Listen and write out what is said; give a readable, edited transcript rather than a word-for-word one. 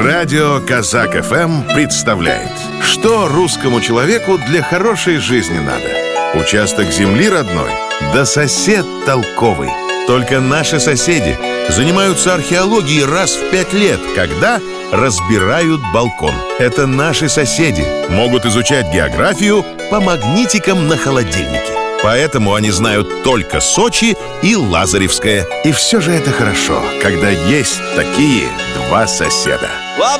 Радио Казак ФМ представляет, что русскому человеку для хорошей жизни надо. Участок земли родной, да сосед толковый. Только наши соседи занимаются археологией раз в 5 лет, когда разбирают балкон. Это наши соседи могут изучать географию по магнитикам на холодильнике. Поэтому они знают только Сочи и Лазаревское. И все же это хорошо, когда есть такие два соседа.